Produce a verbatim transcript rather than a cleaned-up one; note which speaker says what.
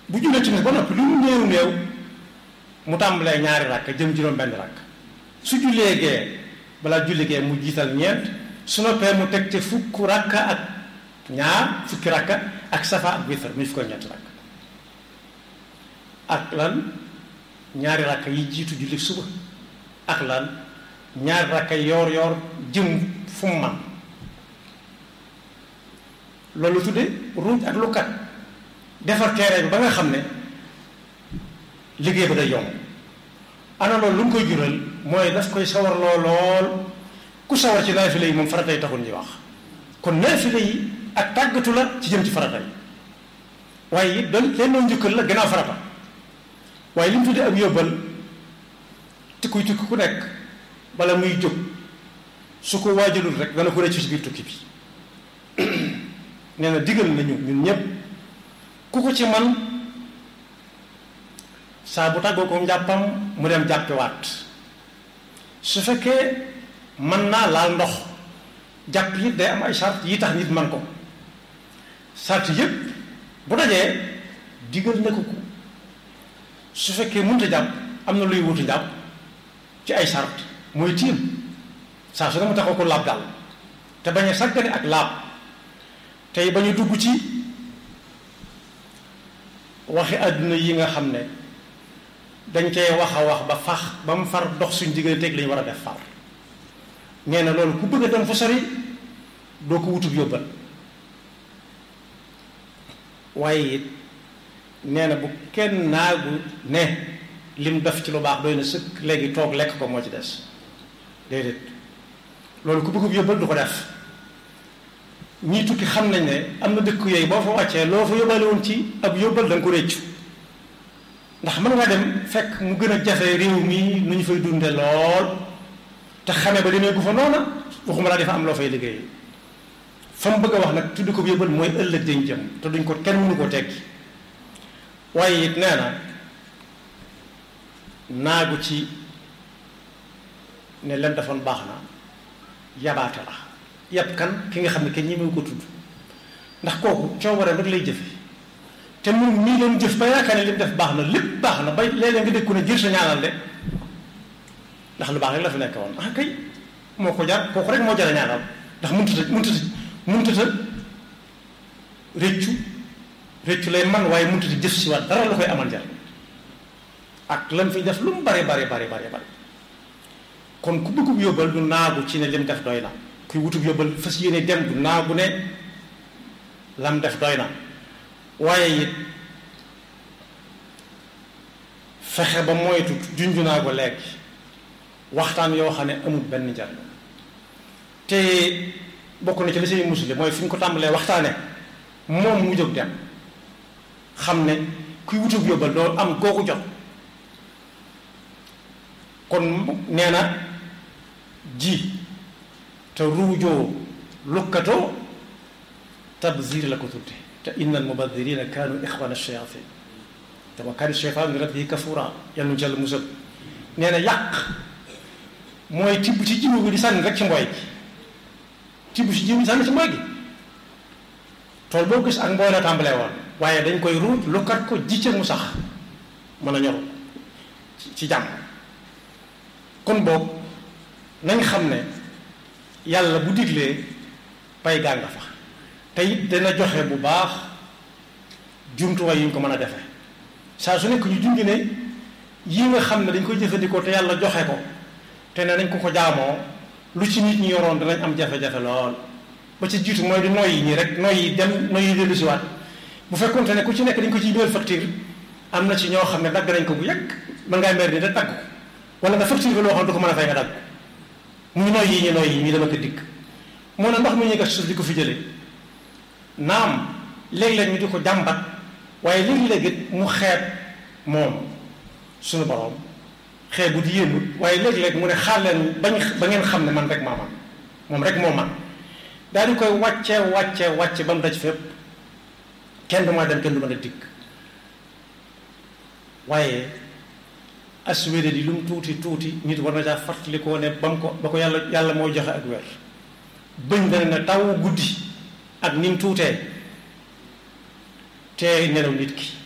Speaker 1: bu jullee timis ba noppi lu mu néew néew mu tàmbalee ñaari rakk jëm juróom benn rakk su jullee gee balaa julli gee mu jiital ñeent su noppee mu teg ci fukk rakka ak ñaar fukki rakka ak safa ak witr muy fukk ak ñetti rakk ak lan ñaari rakka yi jiitu julli suba ak lan ñaari rakka yoor yoor jëm fu mu man loolu tudde ruuj ak lukkat defar terrain bi ba nga xam ne liggéey ba day yomb ana loolu lu mu koy jural mooy daf koy sawarloo lool ku sawar ci naafila yi moom farata yi taxul ñuy wax kon naafila yi ak tàggatu la ci jëm ci farata yi waaye it doon leen noo njukkal la gannaaw farata waaye li mu tuddee ak yóbbal te kuy tukki ku nekk bala muy jóg su ko waajalul rek dana ko rëccu ci biir tukki bi nee na digal nañu ñun ñëpp ku ko ci man saa bu tàggoo ko njàppam mu dem jàppiwaat su fekkee mën naa laal ndox jàpp yi day am ay sart yi tax nit man ko sart yépp bu dajee digal na ko ko su fekkee mënut a jàpp am na luy wutu jàpp ci ay sart mooy tiim saa su ne mu taxaw ko laab daal te bañ a sàggane ak laab tey ba ñu dugg ci waxi àdduna yi nga xam ne dañ cee wax a wax ba fax ba mu far dox suñ digganteeg li ñu war a def far nee na loolu ku bëgg a dem fa sori doo ko wutub yóbbal waaye it nee na bu kenn naagu ne lim def ci lu baax doy na sëkk léegi toog lekk ko moo ci des déedéet loolu ku bëggub yóbbal du ko def ñii tukki xam nañ ne am na dëkk yooyu boo fa wàccee loo fa yóbbaale woon ci ab yóbbal da nga ko réccu ndax mën nga dem fekk mu gën a jafe réew mi nu ñu fay dunde lool te xame ba demee gu fa noona waxuma laa dafa am loo fay liggéey fa mu bëgg a wax nag tudd ko yóbbal mooy ëllëg dañ jëm te duñ ko kenn mënu koo teggi waaye it nee na naagu ci ne leen defoon baax na yabaate la yàpp kan ki nga xam ne kenn ñi mu ko tudd ndax kooku coobareem rek lay jëfe te moom mii leen jëf ba yaakaar ne li mu def baax na lépp baax na ba léeg-léeg nga dégg ko ne jër sa ñaanal de ndax lu baax rek la fi nekk woon ah kay moo ko jar kooku rek moo jar a ñaanal ndax mënut a mënut a mënut a réccu réccu lay man waaye mënut a jëf si waat dara la koy amal jar ak lan fiy def lu mu bari bari bari bari bari kon ku bëggub yóbbal du naagu ci ne lim def doy na kuy wutub yóbbal fas yéene dem du naagu ne lam def doy na waaye it fexe ba moytu junju naa ko léegi waxtaan yoo xam ne amul benn njariñ te bokk na ci li say musule mooy fu ñu ko tàmbalee waxtaane moom mu jóg dem xam ne kuy wutub yóbbal doo am kooku jot kon nee na ji te ruujoo lukkatoo tabzir la ko tudde te inna almubadirina kaanu ixwana shayatin te wa kaana shaytaanu li rabbihi kafura yàlla nu jàll musal nee na yàq mooy tibb ci jiwu bi di sànni rek ci mbooy gi tibb ci jiwu bi sànni ci mbooy gi tool boo gis ak mbooy la tàmbalee woon waaye dañ koy ruuj lukkat ko jicce mu sax mën a ñoru ci jàmm kon boobu nañ xam ne yàlla bu diglee pay gaa nga fa te it dana joxe bu baax jumtuwaay yu ñu ko mën a defee saa su nekk ñu junj ne yi nga xam ne dañ koy jëfandikoo te yàlla joxe ko te ne nañ ko ko jaamoo lu ci nit ñi yoroon danañ am jafe-jafe lool ba ci jiitu mooy di noyyi ñi rek noyyi dem noyyi dellu si waat bu fekkoonte ne ku ci nekk dañ ko ciy biir facture am na ci ñoo xam ne dagg nañ ko bu yàgg mën ngaa mer ni da dagg ko wala nga facture ko loo xam ne du ko mën a fay nga dagg mu ngi noyyi ñi noyyi ñi dama ko dikk moo ne ndox mi ñuy gas suuf di ko fi jëlee naam léeg-léeg ñu di ko jàmbat waaye léeg-léeg it mu xeeb moom suñu borom xeebu di yéenut waaye léeg-léeg mu ne xaar leen bañ ba ngeen xam ne man rek maa man moom rek moo man daal di koy wàcce wàcce wàcce ba mu daj fépp kenn du ma dem kenn du mën a dikk waaye aswédé di lu mu tuuti tuuti nit war na caa fàttalikoo ne ba mu ko ba ko yàlla yàlla mooy joxe ak weer bëñ dana ne taw guddi ak ni mu tuutee te nelaw nit ki